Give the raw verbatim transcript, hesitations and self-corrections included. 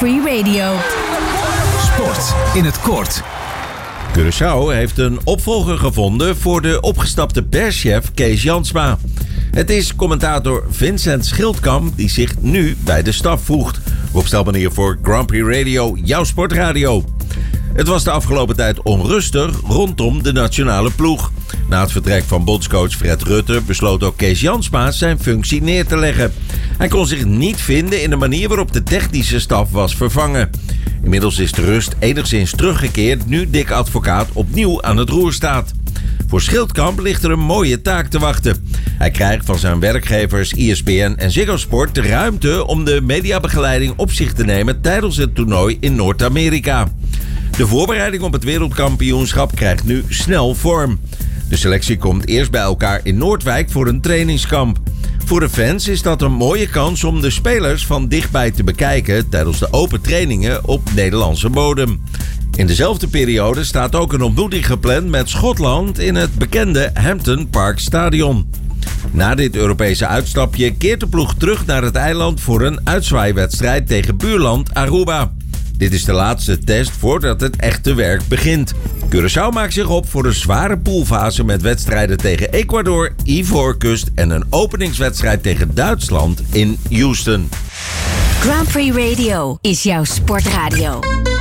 Free Radio. Sport in het kort. Curaçao heeft een opvolger gevonden voor de opgestapte perschef Kees Jansma. Het is commentator Vincent Schildkamp die zich nu bij de staf voegt. Opstelmanier voor Grand Prix Radio, jouw sportradio. Het was de afgelopen tijd onrustig rondom de nationale ploeg. Na het vertrek van bondscoach Fred Rutte besloot ook Kees Jansma zijn functie neer te leggen. Hij kon zich niet vinden in de manier waarop de technische staf was vervangen. Inmiddels is de rust enigszins teruggekeerd nu Dick Advocaat opnieuw aan het roer staat. Voor Schildkamp ligt er een mooie taak te wachten. Hij krijgt van zijn werkgevers E S P N en Ziggo Sport de ruimte om de mediabegeleiding op zich te nemen tijdens het toernooi in Noord-Amerika. De voorbereiding op het wereldkampioenschap krijgt nu snel vorm. De selectie komt eerst bij elkaar in Noordwijk voor een trainingskamp. Voor de fans is dat een mooie kans om de spelers van dichtbij te bekijken tijdens de open trainingen op Nederlandse bodem. In dezelfde periode staat ook een ontmoeting gepland met Schotland in het bekende Hampton Park Stadion. Na dit Europese uitstapje keert de ploeg terug naar het eiland voor een uitzwaaiwedstrijd tegen buurland Aruba. Dit is de laatste test voordat het echte werk begint. Curaçao maakt zich op voor een zware poolfase met wedstrijden tegen Ecuador, Ivoorkust en een openingswedstrijd tegen Duitsland in Houston. Grand Prix Radio is jouw sportradio.